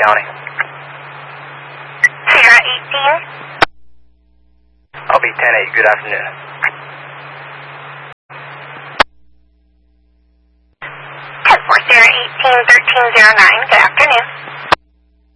County. Sierra 18. I'll be 10-8. Good afternoon. 10-4, Sierra 18, 1309. Good afternoon.